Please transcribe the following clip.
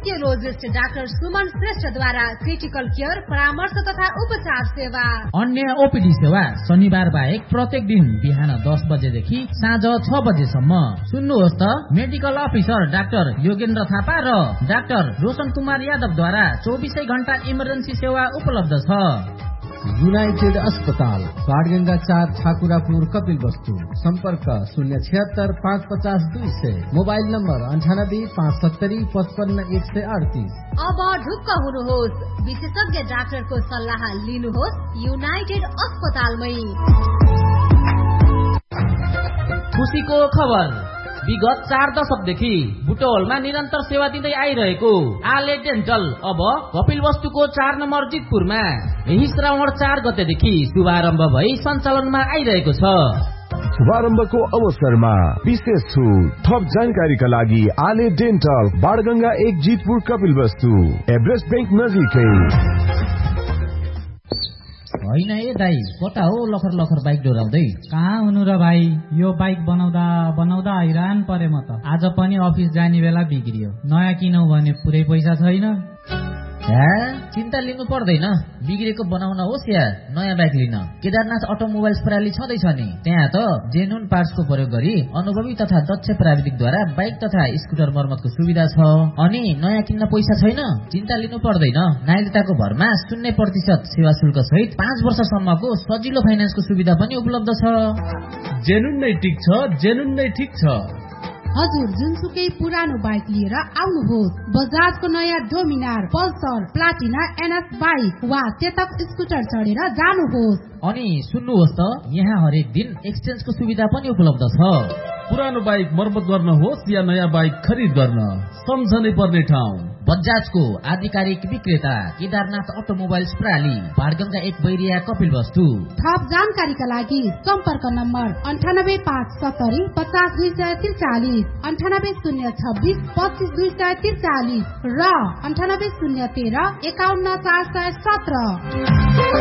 Cardiologist doctor Suman श्रेष्ठद्वारा critical care परामर्श तथा उपचार सेवा। अन्य ओपीडी सेवा शनिबार बाहेक प्रत्येक दिन बिहान 10 बजेदेखि साँझ 6 बजेसम्म। सुन्नुहोस् त, medical officer doctor Yogendra Thapa र डाक्टर रोशन कुमार यादवद्वारा 24 घण्टा इमर्जेन्सी सेवा उपलब्ध छ। युनाइटेड अस्पताल बाणगंगा 4 ठाकुरापुर कपिलवस्तु। सम्पर्क 076 550 200। Mobile number 98 570 55 138। अब ढुक्क हुनुहोस्, विशेषज्ञ डाक्टरको सल्लाह लिनुहोस् युनाइटेड अस्पतालमै। खुसीको खबर, विगत 4 दशकदेखि बुटवलमा निरन्तर सेवा दिँदै आइरहेको आले डेन्टल अब कपिलवस्तुको 4 नम्बर जितपुरमा यही श्रावण 4 गतेदेखि शुभारम्भ भई सञ्चालनमा आइरहेको छ। शुभारम्भको अवसरमा विशेष छुट। थप जानकारीका लागि आले dental Banganga 1 Jitpur Kapilvastu, Everest bank नजिकै। होइन ए दाई, कता हो लखर लखर बाइक डोराउँदै? कहाँ हुनु र भाइ, यो बाइक बनाउँदा हैरान परे म त। आज पनि अफिस जाने बेला बिग्रियो। नयाँ किनौ भने पुरै पैसा छैन। चिन्ता लिनु पर्दैन, बिग्रेको बनाउन होस् या नयाँ बाइक लिन केदारनाथ अटोमोबाइल्स प्रणाली छँदैछ नि। त्यहाँ त जेन्युन पार्ट्सको प्रयोग गरी अनुभवी तथा दक्ष प्राविधिकद्वारा बाइक तथा स्कुटर मर्मतको सुविधा छ। अनि नयाँ किन्न पैसा छैन, चिन्ता लिनु पर्दैन। न्यायिकताको भरमा 0% सेवा शुल्क सहित 5 वर्षसम्मको सजिलो फाइनेन्सको सुविधा पनि उपलब्ध छ। जेन्युन नै टिक छ, जेन्युन नै ठिक छ। हजुर जुनसुकै पुरानो बाइक लिएर आउनुहोस्। बजाजको नयाँ Dominar, Pulsar, Platina, NS bike वा चेतक स्कुटर चढेर जानुहोस्। अनि सुन्नुहोस् त, यहाँ हरेक दिन एक्सचेन्जको सुविधा पनि उपलब्ध छ। पुरानो बाइक मर्मत गर्न होस् या नयाँ बाइक खरिद गर्न, सम्झनै पर्ने ठाउँ बजाजको आधिकारिक विक्रेता केदारनाथ अटोमोबाइल्स प्रणाली, बाणगंगा 1 बैरिया कपिलवस्तु। थप जानकारीका लागि सम्पर्क नम्बर 98 570 50 243, 98 026 25 243 र 98 013 51 417।